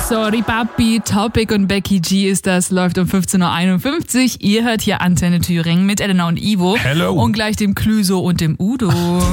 Sorry Papi, Topic und Becky G ist das, läuft um 15.51 Uhr. Ihr hört hier Antenne Thüringen mit Elena und Ivo. Hello. Und gleich dem Clüso und dem Udo.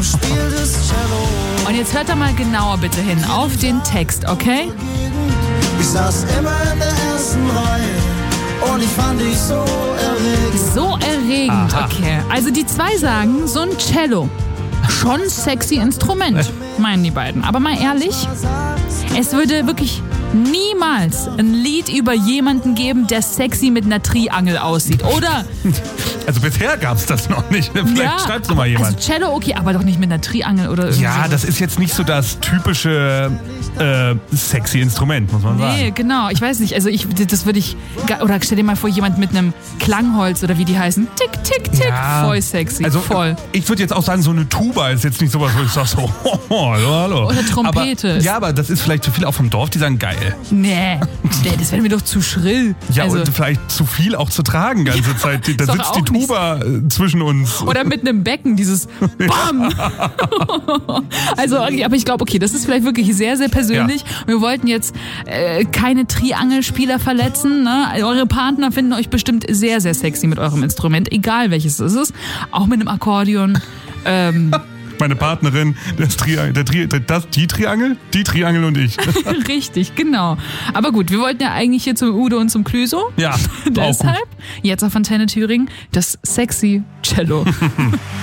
Und jetzt hört da mal genauer bitte hin auf den Text, okay? Ich saß immer in der ersten Reihe und ich fand dich so erregend. So erregend, Aha. okay. Also die zwei sagen, so ein Cello. Schon sexy Instrument, meinen die beiden. Aber mal ehrlich, es würde wirklich niemals ein Lied über jemanden geben, der sexy mit einer Triangel aussieht, oder? Also bisher gab's das noch nicht. Vielleicht schreibt's noch mal jemand. Also Cello okay, aber doch nicht mit einer Triangel oder irgendwie Ja, sowas. das ist jetzt nicht so das typische sexy Instrument, muss man sagen. Nee, genau. Ich weiß nicht. Also das würde ich... Oder stell dir mal vor, jemand mit einem Klangholz oder wie die heißen. Tick, tick, tick. Ja. Voll sexy. Also voll. ich würde jetzt auch sagen, so eine Tuba ist jetzt nicht sowas, wo ich sage so, hallo, hallo. Oder Trompete. Aber, ja, aber das ist vielleicht zu viel auch vom Dorf, die sagen geil. Nee, das wäre mir doch zu schrill. Ja, also, und vielleicht zu viel auch zu tragen ganze Zeit. Da Ist doch sitzt die auch nicht- Tuba zwischen uns. oder mit einem Becken, dieses BAM! Also, okay, aber ich glaube, okay, das ist vielleicht wirklich sehr, sehr persönlich. Wir wollten jetzt keine Triangelspieler verletzen. Ne? Eure Partner finden euch bestimmt sehr, sehr sexy mit eurem Instrument, egal welches es ist. Auch mit einem Akkordeon. Meine Partnerin, die Triangel und ich. Richtig, genau. Aber gut, wir wollten ja eigentlich hier zum Udo und zum Clüso. Ja, auch gut. Deshalb, jetzt auf Antenne Thüringen, das sexy Cello.